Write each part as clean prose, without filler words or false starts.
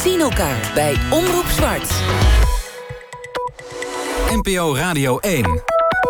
zien elkaar bij Omroep Zwart. NPO Radio 1.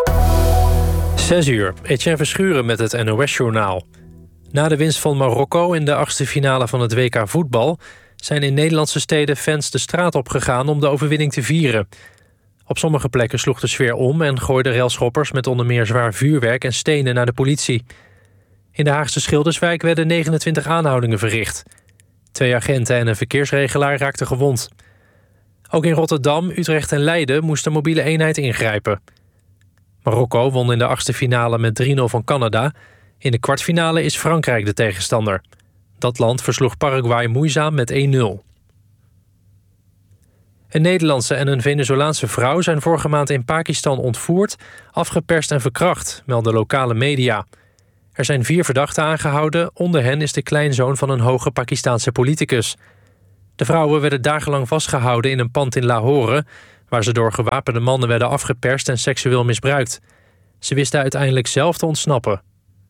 6 uur. Etienne Verschuren met het NOS-journaal. Na de winst van Marokko in de 8e finale van het WK voetbal zijn in Nederlandse steden fans de straat op gegaan om de overwinning te vieren. Op sommige plekken sloeg de sfeer om en gooiden relschoppers met onder meer zwaar vuurwerk en stenen naar de politie. In de Haagse Schilderswijk werden 29 aanhoudingen verricht. 2 agenten en een verkeersregelaar raakten gewond. Ook in Rotterdam, Utrecht en Leiden moest de mobiele eenheid ingrijpen. Marokko won in de 8e finale met 3-0 van Canada. In de kwartfinale is Frankrijk de tegenstander. Dat land versloeg Paraguay moeizaam met 1-0. Een Nederlandse en een Venezolaanse vrouw zijn vorige maand in Pakistan ontvoerd, afgeperst en verkracht, melden lokale media. Er zijn 4 verdachten aangehouden, onder hen is de kleinzoon van een hoge Pakistaanse politicus. De vrouwen werden dagenlang vastgehouden in een pand in Lahore, waar ze door gewapende mannen werden afgeperst en seksueel misbruikt. Ze wisten uiteindelijk zelf te ontsnappen.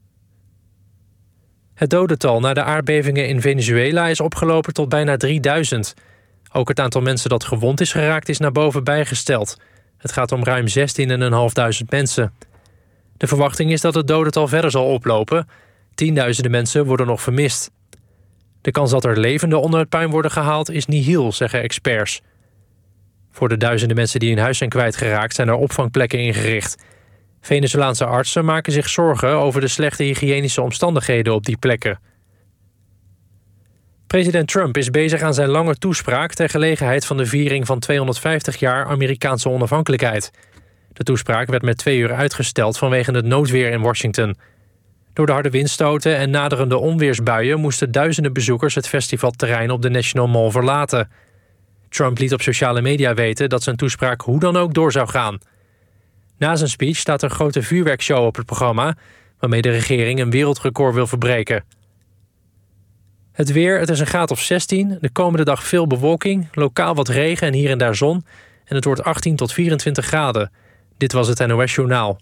Het dodental na de aardbevingen in Venezuela is opgelopen tot bijna 3000. Ook het aantal mensen dat gewond is geraakt is naar boven bijgesteld. Het gaat om ruim 16.500 mensen. De verwachting is dat het dodental verder zal oplopen. Tienduizenden mensen worden nog vermist. De kans dat er levenden onder het puin worden gehaald is nihil, zeggen experts. Voor de duizenden mensen die hun huis zijn kwijtgeraakt zijn er opvangplekken ingericht. Venezolaanse artsen maken zich zorgen over de slechte hygiënische omstandigheden op die plekken. President Trump is bezig aan zijn lange toespraak ter gelegenheid van de viering van 250 jaar Amerikaanse onafhankelijkheid. De toespraak werd met 2 uur uitgesteld vanwege het noodweer in Washington. Door de harde windstoten en naderende onweersbuien moesten duizenden bezoekers het festivalterrein op de National Mall verlaten. Trump liet op sociale media weten dat zijn toespraak hoe dan ook door zou gaan. Na zijn speech staat een grote vuurwerkshow op het programma, waarmee de regering een wereldrecord wil verbreken. Het weer, het is een graad of 16. De komende dag veel bewolking, lokaal wat regen en hier en daar zon. En het wordt 18 tot 24 graden. Dit was het NOS Journaal.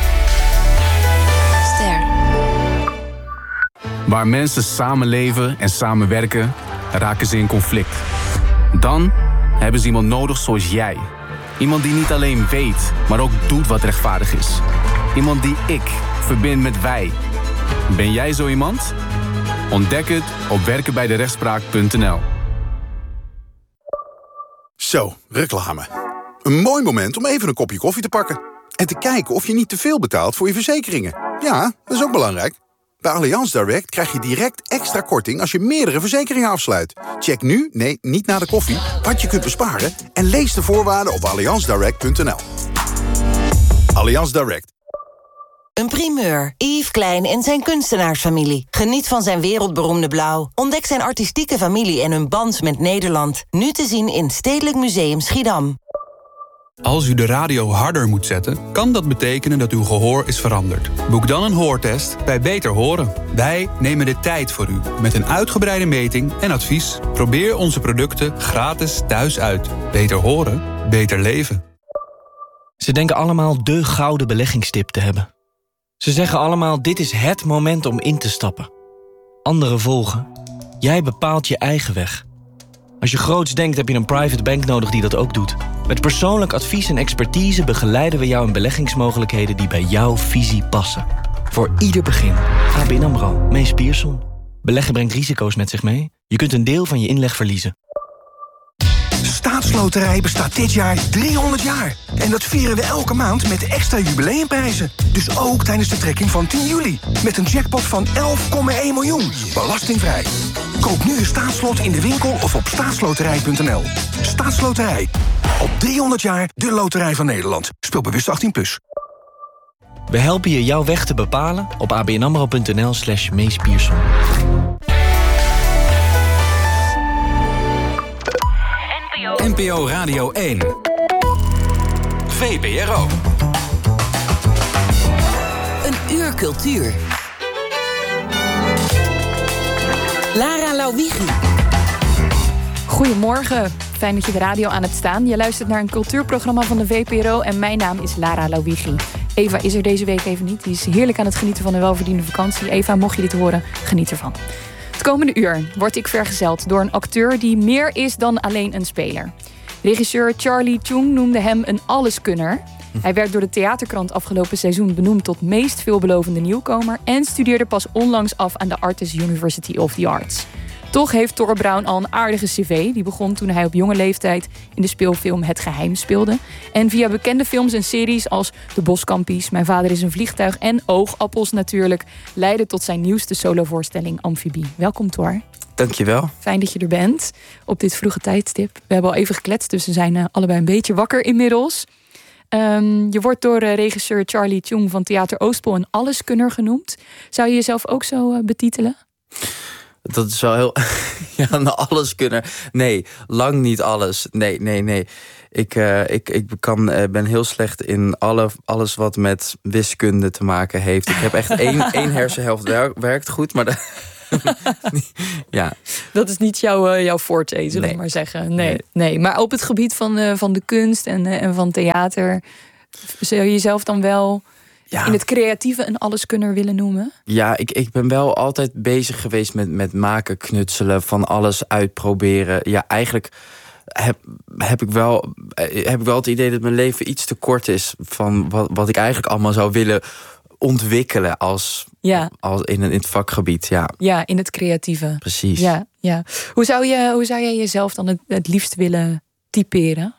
Ster. Waar mensen samenleven en samenwerken, raken ze in conflict. Dan hebben ze iemand nodig zoals jij. Iemand die niet alleen weet, maar ook doet wat rechtvaardig is. Iemand die ik verbind met wij. Ben jij zo iemand? Ontdek het op werkenbijderechtspraak.nl. Zo, reclame. Een mooi moment om even een kopje koffie te pakken. En te kijken of je niet te veel betaalt voor je verzekeringen. Ja, dat is ook belangrijk. Bij Allianz Direct krijg je direct extra korting als je meerdere verzekeringen afsluit. Check nu, nee, niet na de koffie, wat je kunt besparen en lees de voorwaarden op allianzdirect.nl. Allianz Direct. Een primeur. Yves Klein en zijn kunstenaarsfamilie. Geniet van zijn wereldberoemde blauw. Ontdek zijn artistieke familie en hun band met Nederland. Nu te zien in Stedelijk Museum Schiedam. Als u de radio harder moet zetten, kan dat betekenen dat uw gehoor is veranderd. Boek dan een hoortest bij Beter Horen. Wij nemen de tijd voor u, met een uitgebreide meting en advies. Probeer onze producten gratis thuis uit. Beter horen, beter leven. Ze denken allemaal de gouden beleggingstip te hebben. Ze zeggen allemaal, dit is het moment om in te stappen. Anderen volgen. Jij bepaalt je eigen weg. Als je groots denkt, heb je een private bank nodig die dat ook doet. Met persoonlijk advies en expertise begeleiden we jou in beleggingsmogelijkheden die bij jouw visie passen. Voor ieder begin. ABN AMRO, Mees Pierson. Beleggen brengt risico's met zich mee. Je kunt een deel van je inleg verliezen. Staatsloterij bestaat dit jaar 300 jaar. En dat vieren we elke maand met extra jubileumprijzen. Dus ook tijdens de trekking van 10 juli. Met een jackpot van 11,1 miljoen. Belastingvrij. Koop nu een staatslot in de winkel of op staatsloterij.nl. Staatsloterij. Op 300 jaar de loterij van Nederland. Speel bewust 18+. We helpen je jouw weg te bepalen op abnamro.nl/Mees Pierson. NPO Radio 1. VPRO. Een uur cultuur. Lara Lawigi. Goedemorgen. Fijn dat je de radio aan hebt staan. Je luistert naar een cultuurprogramma van de VPRO en mijn naam is Lara Lawigi. Eva is er deze week even niet. Die is heerlijk aan het genieten van een welverdiende vakantie. Eva, mocht je dit horen, geniet ervan. Het Het komende uur word ik vergezeld door een acteur die meer is dan alleen een speler. Regisseur Charlie Chung noemde hem een alleskunner. Hij werd door de Theaterkrant afgelopen seizoen benoemd tot meest veelbelovende nieuwkomer en studeerde pas onlangs af aan de Artist University of the Arts. Toch heeft Thor Brown al een aardige cv. Die begon toen hij op jonge leeftijd in de speelfilm Het Geheim speelde. En via bekende films en series als De Boskampies, Mijn vader is een vliegtuig en Oogappels natuurlijk leidde tot zijn nieuwste solovoorstelling Amfibie. Welkom Thor. Dankjewel. Fijn dat je er bent op dit vroege tijdstip. We hebben al even gekletst, dus we zijn allebei een beetje wakker inmiddels. Je wordt door regisseur Charlie Chung van Theater Oostpol een alleskunner genoemd. Zou je jezelf ook zo betitelen? Dat is wel heel... ja, een alleskunner. Nee, lang niet alles. Nee. Ik ben heel slecht in alles wat met wiskunde te maken heeft. Ik heb echt één hersenhelft werkt goed, maar... ja. Dat is niet jouw forte, zullen we maar zeggen. Nee. Maar op het gebied van de kunst en van theater... zou je jezelf dan wel in het creatieve een alleskunner willen noemen? Ja, ik ben wel altijd bezig geweest met maken, knutselen, van alles uitproberen. Ja, eigenlijk heb ik wel het idee dat mijn leven iets te kort is... van wat ik eigenlijk allemaal zou willen ontwikkelen als in het vakgebied. Ja, in het creatieve. Precies. Ja. Hoe zou jij jezelf dan het liefst willen typeren?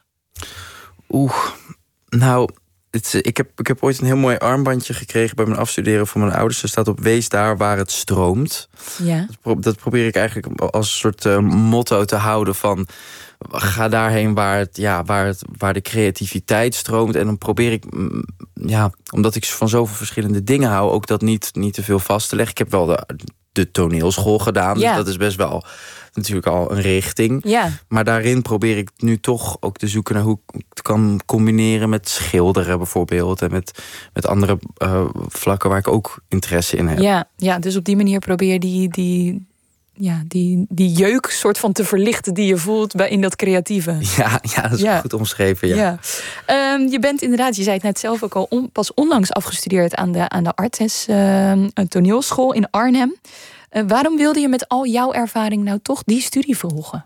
Nou... Ik heb ooit een heel mooi armbandje gekregen bij mijn afstuderen van mijn ouders. Er staat op: wees daar waar het stroomt. Ja. Dat probeer ik eigenlijk als een soort motto te houden van... ga daarheen waar de creativiteit stroomt. En dan probeer ik, omdat ik van zoveel verschillende dingen hou... ook dat niet te veel vast te leggen. Ik heb wel de toneelschool gedaan, dus dat is best wel... natuurlijk al een richting. Ja. Maar daarin probeer ik nu toch ook te zoeken naar hoe ik het kan combineren met schilderen bijvoorbeeld. En met andere vlakken waar ik ook interesse in heb. Ja, dus op die manier probeer je die jeuk soort van te verlichten die je voelt in dat creatieve. Ja, dat is goed omschreven. Ja. Je bent inderdaad, je zei het net zelf ook al, pas onlangs afgestudeerd aan de Artes toneelschool in Arnhem. Waarom wilde je met al jouw ervaring nou toch die studie volgen?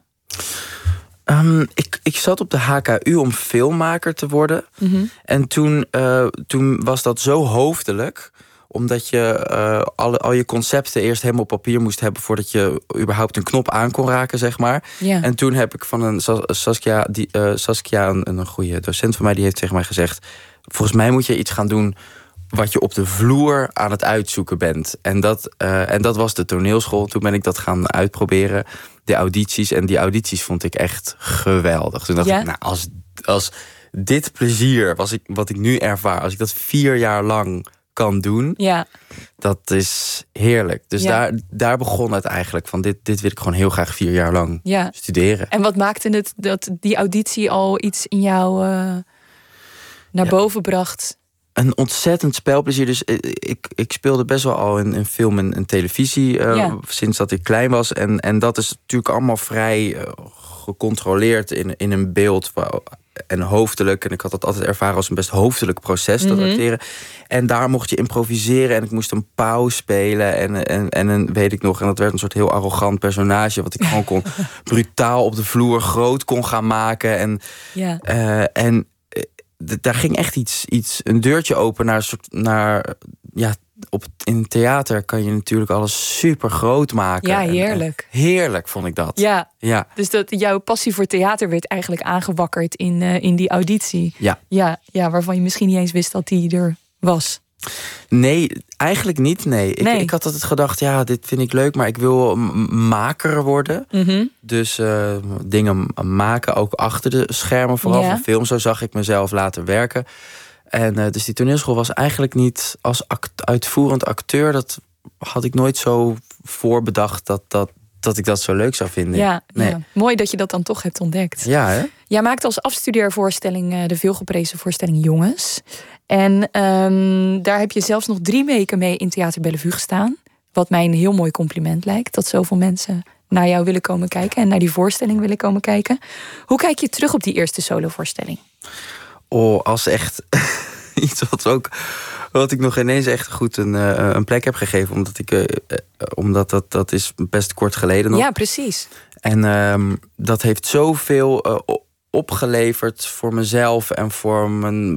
Ik zat op de HKU om filmmaker te worden. Mm-hmm. En toen was dat zo hoofdelijk... omdat je al je concepten eerst helemaal op papier moest hebben... voordat je überhaupt een knop aan kon raken, zeg maar. Ja. En toen heb ik van een Saskia, een goede docent van mij... die heeft tegen mij gezegd... volgens mij moet je iets gaan doen... wat je op de vloer aan het uitzoeken bent. En dat was de toneelschool. Toen ben ik dat gaan uitproberen. De audities. En die audities vond ik echt geweldig. Toen dacht ik, als dit plezier, wat ik nu ervaar... als ik dat 4 jaar lang kan doen... dat is heerlijk. Dus daar begon het eigenlijk. Van dit wil ik gewoon heel graag 4 jaar lang studeren. En wat maakte het dat die auditie al iets in jou naar boven bracht... Een ontzettend spelplezier. Dus ik speelde best wel al in film en televisie... sinds dat ik klein was. En dat is natuurlijk allemaal vrij gecontroleerd in een beeld... en hoofdelijk. En ik had dat altijd ervaren als een best hoofdelijk proces, dat acteren. En daar mocht je improviseren. En ik moest een pauw spelen. En weet ik nog. En dat werd een soort heel arrogant personage... wat ik gewoon kon brutaal op de vloer groot kon gaan maken. Daar ging echt een deurtje open in theater kan je natuurlijk alles super groot maken. Ja, heerlijk. Heerlijk vond ik dat. Ja. Dus jouw passie voor theater werd eigenlijk aangewakkerd in die auditie. Ja, waarvan je misschien niet eens wist dat die er was. Nee, eigenlijk niet. Nee. Ik had altijd gedacht, dit vind ik leuk, maar ik wil maker worden. Mm-hmm. Dus dingen maken, ook achter de schermen, vooral van film. Zo zag ik mezelf laten werken. En dus die toneelschool was eigenlijk niet als uitvoerend acteur. Dat had ik nooit zo voorbedacht dat ik dat zo leuk zou vinden. Ja. Mooi dat je dat dan toch hebt ontdekt. Ja, hè? Jij maakte als afstudeervoorstelling de veelgeprezen voorstelling Jongens. En daar heb je zelfs nog 3 weken mee in Theater Bellevue gestaan. Wat mij een heel mooi compliment lijkt. Dat zoveel mensen naar jou willen komen kijken. En naar die voorstelling willen komen kijken. Hoe kijk je terug op die eerste solovoorstelling? Als echt iets wat ook wat ik nog ineens echt goed een plek heb gegeven. Omdat dat is best kort geleden nog. Ja, precies. En dat heeft zoveel opgeleverd voor mezelf en voor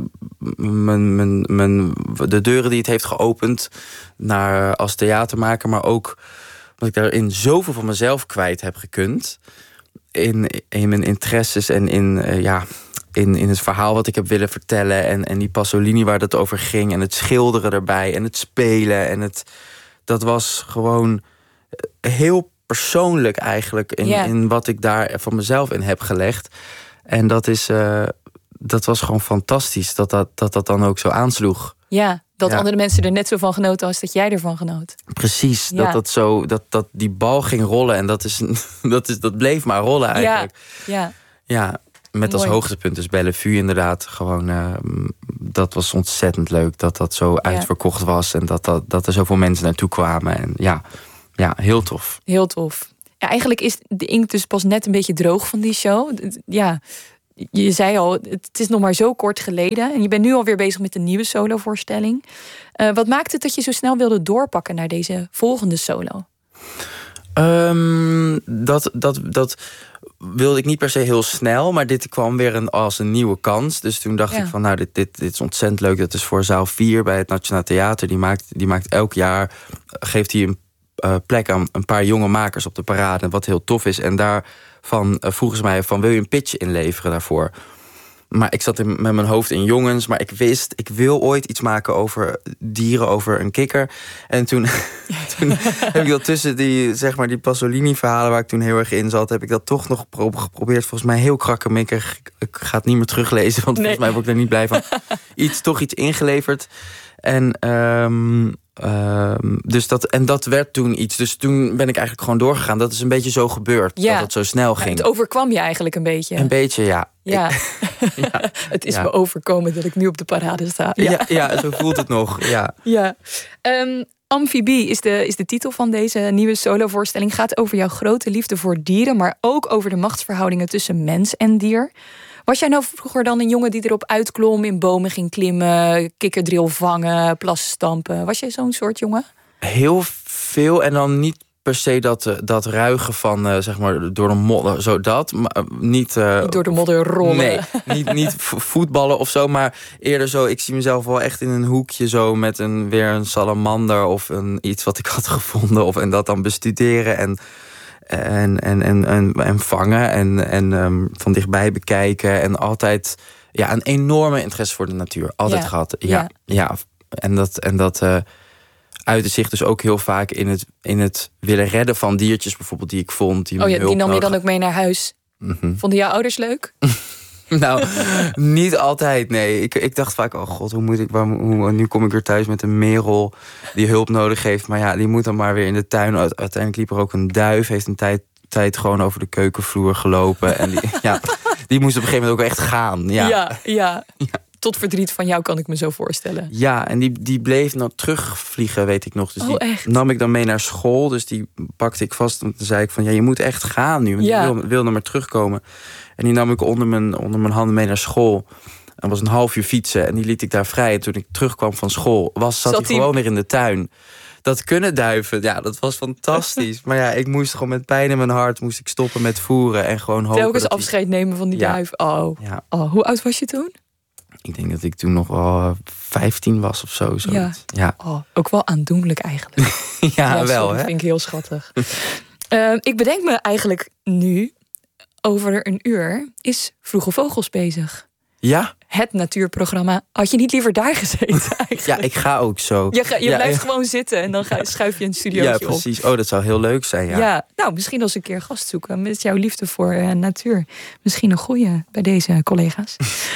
de deuren die het heeft geopend naar als theatermaker, maar ook dat ik daarin zoveel van mezelf kwijt heb gekund in mijn interesses en in het verhaal wat ik heb willen vertellen en die Pasolini waar dat over ging en het schilderen erbij en het spelen en dat was gewoon heel persoonlijk eigenlijk in wat ik daar van mezelf in heb gelegd. En dat was gewoon fantastisch dat dan ook zo aansloeg. Ja, dat andere mensen er net zo van genoten als dat jij ervan genoot. Precies, dat die bal ging rollen en dat bleef maar rollen eigenlijk. Ja, met als hoogtepunt dus Bellevue inderdaad. Gewoon, dat was ontzettend leuk dat zo uitverkocht was en dat er zoveel mensen naartoe kwamen. En ja, heel tof. Heel tof. Ja, eigenlijk is de inkt dus pas net een beetje droog van die show. Ja, je zei al, het is nog maar zo kort geleden. En je bent nu alweer bezig met een nieuwe solovoorstelling. Wat maakt het dat je zo snel wilde doorpakken naar deze volgende solo? Dat wilde ik niet per se heel snel. Maar dit kwam weer als een nieuwe kans. Dus toen dacht ik van, nou, dit is ontzettend leuk. Dat is voor zaal 4 bij het Nationaal Theater. Die maakt elk jaar, geeft hij een plek aan een paar jonge makers op de parade. Wat heel tof is. En daarvan vroegen ze mij van, wil je een pitch inleveren daarvoor? Maar ik zat met mijn hoofd in jongens. Maar ik wist, ik wil ooit iets maken over dieren, over een kikker. En toen heb ik dat tussen die Pasolini-verhalen waar ik toen heel erg in zat, heb ik dat toch nog geprobeerd. Volgens mij heel krakkemikkig. Ik ga het niet meer teruglezen, want volgens mij word ik er niet blij van. Toch iets ingeleverd. En dat werd toen iets. Dus toen ben ik eigenlijk gewoon doorgegaan. Dat is een beetje zo gebeurd, dat het zo snel ging. Het overkwam je eigenlijk een beetje. Een beetje, ja. Ja. Het is me overkomen dat ik nu op de parade sta. Ja, zo voelt het nog. Ja. Amfibie is de titel van deze nieuwe solovoorstelling. Gaat over jouw grote liefde voor dieren, maar ook over de machtsverhoudingen tussen mens en dier. Was jij nou vroeger dan een jongen die erop uitklom, in bomen ging klimmen, kikkerdril vangen, plassen stampen? Was jij zo'n soort jongen? Heel veel en dan niet per se dat ruigen van, door de modder, zo dat. Maar niet door de modder rollen. Nee, niet voetballen of zo, maar eerder zo. Ik zie mezelf wel echt in een hoekje zo met weer een salamander of iets wat ik had gevonden. En dat dan bestuderen en vangen en van dichtbij bekijken. En altijd een enorme interesse voor de natuur. Altijd gehad. Ja. En dat uitte zich dus ook heel vaak in het willen redden van diertjes bijvoorbeeld die ik vond. Die nam je dan ook mee naar huis? Mm-hmm. Vonden jouw ouders leuk? Nou, niet altijd, nee. Ik dacht vaak, oh god, hoe moet ik... nu kom ik weer thuis met een merel die hulp nodig heeft. Maar ja, die moet dan maar weer in de tuin. Uiteindelijk liep er ook een duif, heeft een tijd gewoon over de keukenvloer gelopen. En die moest op een gegeven moment ook echt gaan. Ja. Tot verdriet van jou kan ik me zo voorstellen. Ja, en die bleef nog terugvliegen, weet ik nog. Dus die echt? nam ik dan mee naar school. Dus die pakte ik vast. En toen zei ik van, je moet echt gaan nu. Want je wilde maar terugkomen. En die nam ik onder mijn handen mee naar school. En was een half uur fietsen. En die liet ik daar vrij. En toen ik terugkwam van school, zat hij gewoon weer in de tuin. Dat kunnen duiven, dat was fantastisch. Maar ik moest gewoon met pijn in mijn hart stoppen met voeren. En gewoon hopen telkens afscheid nemen van die duif. Oh, hoe oud was je toen? Ik denk dat ik toen nog wel 15 was of zo. Ja. Oh, ook wel aandoenlijk eigenlijk. Wel, hè? Dat vind ik heel schattig. Ik bedenk me eigenlijk nu, over een uur, is Vroege Vogels bezig. Ja? Het natuurprogramma. Had je niet liever daar gezeten eigenlijk? Ja, ik ga ook zo. Je blijft gewoon zitten en dan schuif je een studiootje op. Ja, precies. Oh, dat zou heel leuk zijn, ja. Nou, misschien als een keer gast zoeken met jouw liefde voor natuur. Misschien een goeie bij deze collega's.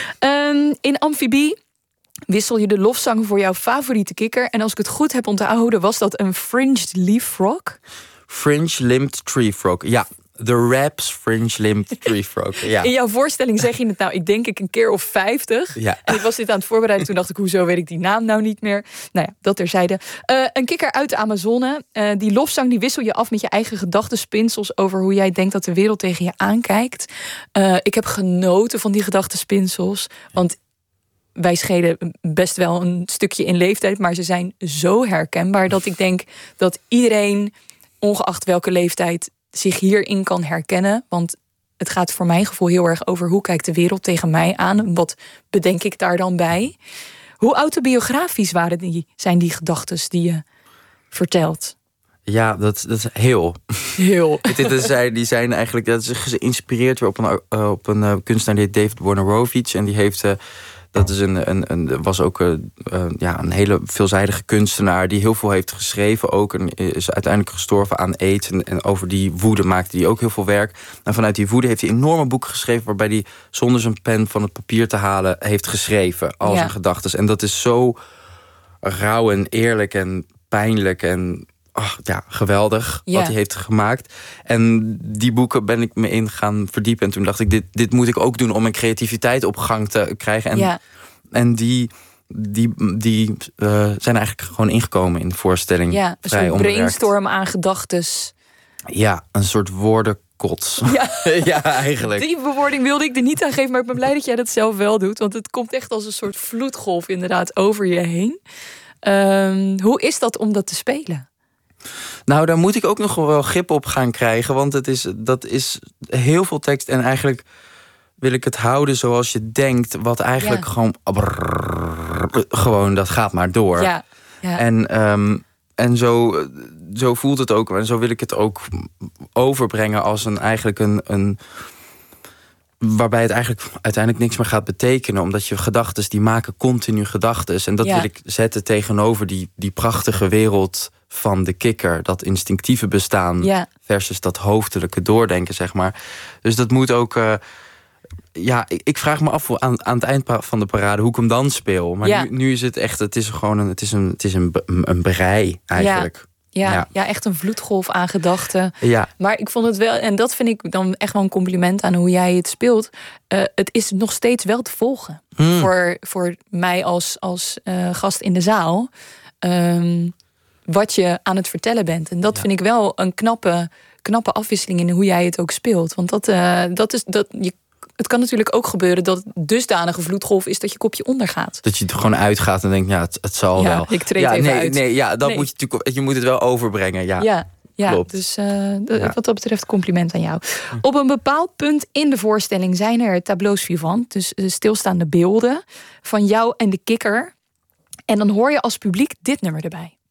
In Amfibie wissel je de lofzang voor jouw favoriete kikker. En als ik het goed heb onthouden, was dat een fringed leaf frog? Fringe-limbed tree frog, ja. The Raps Fringe-limbed tree frog. Ja. In jouw voorstelling zeg je het ik denk een keer of 50. Ja. En ik was dit aan het voorbereiden. Toen dacht ik, hoezo weet ik die naam nou niet meer? Nou ja, dat terzijde. Een kikker uit de Amazone. Die lofzang die wissel je af met je eigen gedachtenspinsels over hoe jij denkt dat de wereld tegen je aankijkt. Ik heb genoten van die gedachtenspinsels. Want wij schelen best wel een stukje in leeftijd, maar ze zijn zo herkenbaar dat ik denk dat iedereen, ongeacht welke leeftijd, zich hierin kan herkennen. Want het gaat voor mijn gevoel heel erg over hoe kijkt de wereld tegen mij aan. Wat bedenk ik daar dan bij? Hoe autobiografisch zijn die gedachten die je vertelt? Ja, dat is heel. Die zijn eigenlijk, dat is geïnspireerd weer op een kunstenaar die heet David Wojnarowicz. En die heeft, dat is was ook een hele veelzijdige kunstenaar die heel veel heeft geschreven ook. En is uiteindelijk gestorven aan AIDS. En over die woede maakte hij ook heel veel werk. En vanuit die woede heeft hij enorme boeken geschreven waarbij hij zonder zijn pen van het papier te halen heeft geschreven. Al zijn gedachtes. En dat is zo rauw en eerlijk en pijnlijk en geweldig wat hij heeft gemaakt. En die boeken ben ik me in gaan verdiepen. En toen dacht ik, dit moet ik ook doen om mijn creativiteit op gang te krijgen. En die zijn eigenlijk gewoon ingekomen in de voorstelling. Ja, een soort brainstorm aan gedachtes. Ja, een soort woordenkots. Ja. Ja, eigenlijk. Die bewoording wilde ik er niet aan geven, maar ik ben blij dat jij dat zelf wel doet. Want het komt echt als een soort vloedgolf inderdaad over je heen. Hoe is dat om dat te spelen? Nou, daar moet ik ook nog wel grip op gaan krijgen. Want dat is heel veel tekst. En eigenlijk wil ik het houden zoals je denkt. Wat eigenlijk gewoon dat gaat maar door. Ja. En zo voelt het ook. En zo wil ik het ook overbrengen als een waarbij het eigenlijk uiteindelijk niks meer gaat betekenen. Omdat je gedachtes, die maken continu gedachtes. En dat wil ik zetten tegenover die prachtige wereld van de kikker. Dat instinctieve bestaan versus dat hoofdelijke doordenken, zeg maar. Dus dat moet ook... ik vraag me af aan het eind van de parade hoe ik hem dan speel. Maar nu is het echt... Het is gewoon een brei eigenlijk. Ja, echt een vloedgolf aan gedachten. Ja. Maar ik vond het wel, en dat vind ik dan echt wel een compliment aan hoe jij het speelt. Het is nog steeds wel te volgen. Voor mij als gast in de zaal. Wat je aan het vertellen bent. En dat vind ik wel een knappe afwisseling in hoe jij het ook speelt. Want het kan natuurlijk ook gebeuren dat het dusdanige vloedgolf is dat je kopje ondergaat. Dat je er gewoon uitgaat en denkt, het zal wel. Ik treed even uit. Moet je natuurlijk, je moet het wel overbrengen. Ja, klopt. Dus wat dat betreft compliment aan jou. Op een bepaald punt in de voorstelling zijn er tableaus vivants, dus stilstaande beelden van jou en de kikker. En dan hoor je als publiek dit nummer erbij.